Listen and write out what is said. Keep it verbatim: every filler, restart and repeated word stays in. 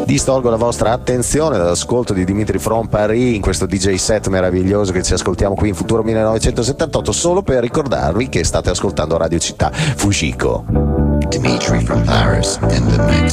Distolgo la vostra attenzione dall'ascolto di Dimitri from Paris in questo D J set meraviglioso che ci ascoltiamo qui in Futuro millenovecentosettantotto, solo per ricordarvi che state ascoltando Radio Città. Fujiko. Dimitri from Paris in the mix.